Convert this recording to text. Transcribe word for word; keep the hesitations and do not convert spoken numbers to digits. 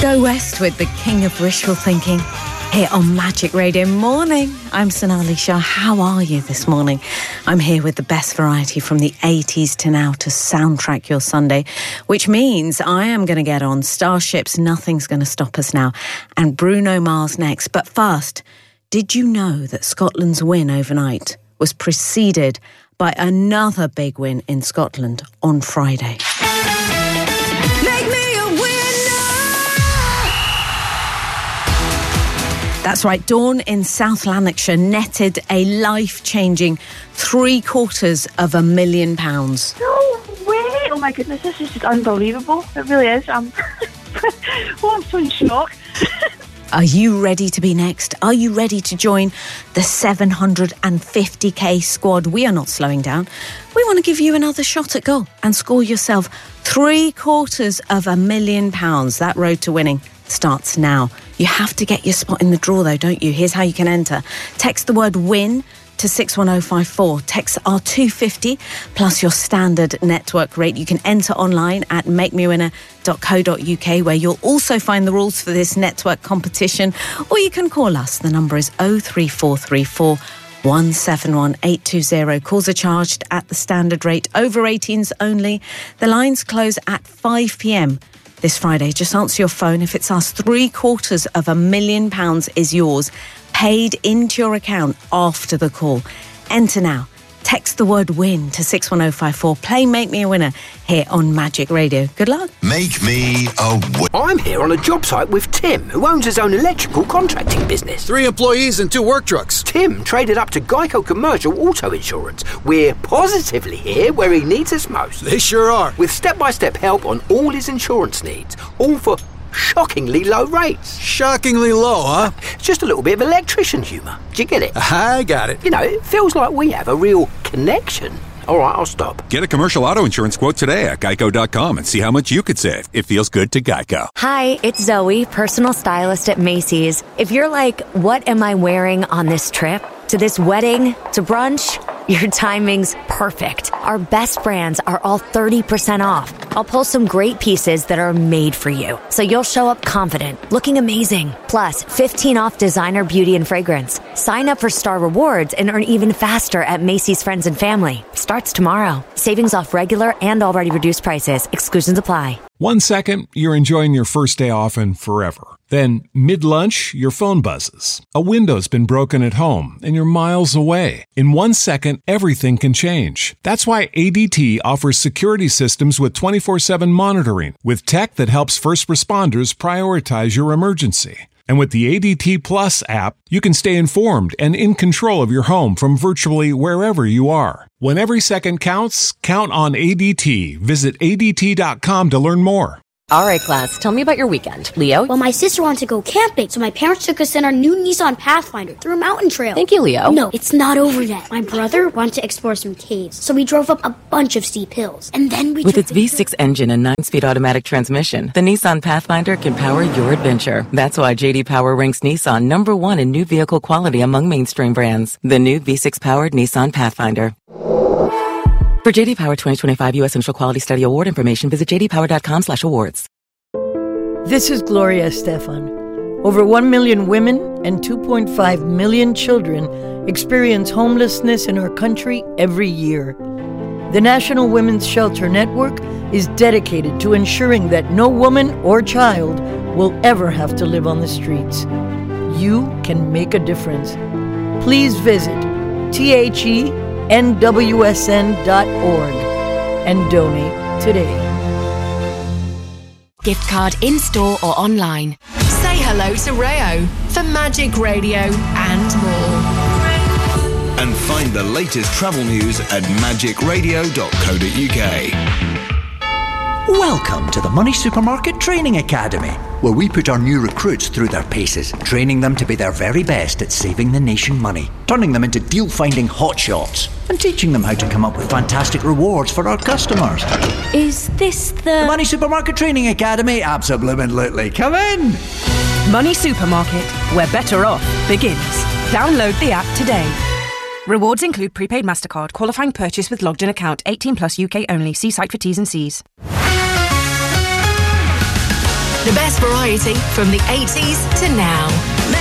Go West with the king of wishful thinking here on Magic Radio. Morning, I'm Sonali Shah. How are you this morning? I'm here with the best variety from the eighties to now to soundtrack your Sunday, which means I am going to get on Starships, Nothing's Going to Stop Us Now, and Bruno Mars next. But first, did you know that Scotland's win overnight was preceded by another big win in Scotland on Friday? That's right, Dawn in South Lanarkshire netted a life-changing three quarters of a million pounds. No way! Oh my goodness, this is just unbelievable. It really is. I'm, oh, I'm so in shock. Are you ready to be next? Are you ready to join the seven hundred fifty k squad? We are not slowing down. We want to give you another shot at goal and score yourself three quarters of a million pounds. That road to winning starts now. You have to get your spot in the draw though, don't you? Here's how you can enter. Text the word WIN to six one oh five four. Text R two fifty plus your standard network rate. You can enter online at make me winner dot co dot uk, where you'll also find the rules for this network competition, or you can call us. The number is oh three four three four one seven one eight two zero. Calls are charged at the standard rate. Over eighteens only. The lines close at five p.m. this Friday. Just answer your phone. If it's asked, three quarters of a million pounds is yours, paid into your account after the call. Enter now. Text the word WIN to six one oh five four. Play Make Me a Winner here on Magic Radio. Good luck. Make me a winner. I'm here on a job site with Tim, who owns his own electrical contracting business. Three employees and two work trucks. Tim traded up to Geico Commercial Auto Insurance. We're positively here where he needs us most. They sure are. With step-by-step help on all his insurance needs, all for shockingly low rates. Shockingly low, huh? It's just a little bit of electrician humour. Do you get it? I got it. You know, it feels like we have a real connection. All right, I'll stop. Get a commercial auto insurance quote today at geico dot com and see how much you could save. It feels good to Geico. Hi, it's Zoe, personal stylist at Macy's. If you're like, what am I wearing on this trip? To this wedding? To brunch? Your timing's perfect. Our best brands are all thirty percent off. I'll pull some great pieces that are made for you, so you'll show up confident, looking amazing. Plus, fifteen off designer beauty and fragrance. Sign up for Star Rewards and earn even faster at Macy's Friends and Family. Starts tomorrow. Savings off regular and already reduced prices. Exclusions apply. One second, you're enjoying your first day off and forever. Then, mid-lunch, your phone buzzes. A window's been broken at home, and you're miles away. In one second, everything can change. That's why A D T offers security systems with twenty-four seven monitoring, with tech that helps first responders prioritize your emergency. And with the A D T Plus app, you can stay informed and in control of your home from virtually wherever you are. When every second counts, count on A D T. Visit A D T dot com to learn more. All right, class, tell me about your weekend. Leo? Well, my sister wanted to go camping, so my parents took us in our new Nissan Pathfinder through a mountain trail. Thank you, Leo. No, it's not over yet. My brother wanted to explore some caves, so we drove up a bunch of steep hills. And then we With its the- V six engine and nine-speed automatic transmission, the Nissan Pathfinder can power your adventure. That's why J D Power ranks Nissan number one in new vehicle quality among mainstream brands. The new V six-powered Nissan Pathfinder. For J D Power twenty twenty-five U S Central Quality Study Award information, visit j d power dot com slash awards. This is Gloria Estefan. Over one million women and two point five million children experience homelessness in our country every year. The National Women's Shelter Network is dedicated to ensuring that no woman or child will ever have to live on the streets. You can make a difference. Please visit T H E N W S N dot org and donate today. Gift card in-store or online. Say hello to Rayo for Magic Radio and more. And find the latest travel news at magic radio dot co dot uk. Welcome to the Money Supermarket Training Academy, where we put our new recruits through their paces, training them to be their very best at saving the nation money, turning them into deal-finding hotshots, and teaching them how to come up with fantastic rewards for our customers. Is this the... The Money Supermarket Training Academy? Absolutely. Come in! Money Supermarket, where better off begins. Download the app today. Rewards include prepaid MasterCard, qualifying purchase with logged-in account, eighteen plus U K only. See site for T's and C's. The best variety from the eighties to now.